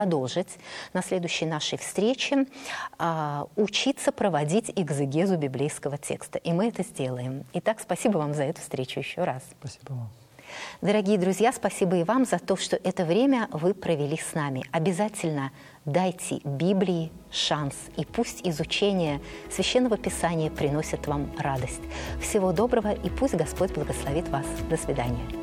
продолжить на следующей нашей встрече учиться проводить экзегезу библейского текста. И мы это сделаем. Итак, спасибо вам за эту встречу еще раз. Спасибо вам. Дорогие друзья, спасибо и вам за то, что это время вы провели с нами. Обязательно дайте Библии шанс, и пусть изучение Священного Писания приносит вам радость. Всего доброго, и пусть Господь благословит вас. До свидания.